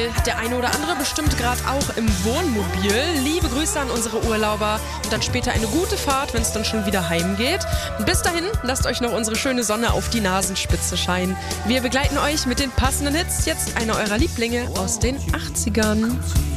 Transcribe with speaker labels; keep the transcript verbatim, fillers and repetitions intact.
Speaker 1: hat der eine oder andere bestimmt gerade auch im Wohnmobil. Liebe Grüße an unsere Urlauber und dann später eine gute Fahrt, wenn es dann schon wieder heimgeht. Und bis dahin, lasst euch noch unsere schöne Sonne auf die Nasenspitze scheinen. Wir begleiten euch mit den passenden Hits. Jetzt einer eurer Lieblinge aus den achtzigern.